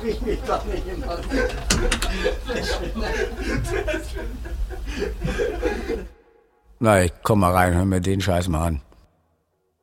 ich mich doch nicht immer. Na, ich komm mal rein, hör mir den Scheiß mal an.